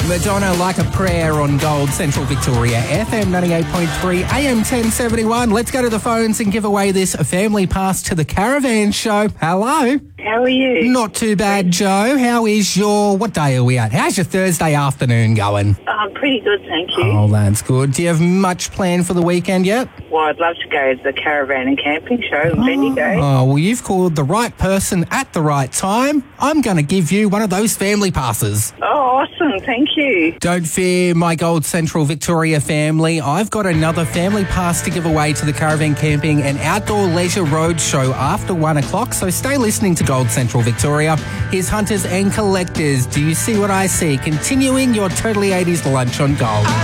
Madonna, Like a Prayer on Gold Central Victoria, FM 98.3, AM 1071. Let's go to the phones and give away this family pass to the Caravan Show. Hello. How are you? Not too bad, Joe. How is what day are we at? How's your Thursday afternoon going? Pretty good, thank you. Oh, that's good. Do you have much planned for the weekend yet? Well, I'd love to go to the Caravan and Camping Show in Bendigo. Oh, well, you've called the right person at the right time. I'm going to give you one of those family passes. Oh, awesome, thank you. Don't fear, my Gold Central Victoria family. I've got another family pass to give away to the Caravan Camping and Outdoor Leisure Roadshow after 1 o'clock, so stay listening to Gold Central Victoria. Here's Hunters and Collectors. Do you see what I see? Continuing your Totally 80s lunch on Gold.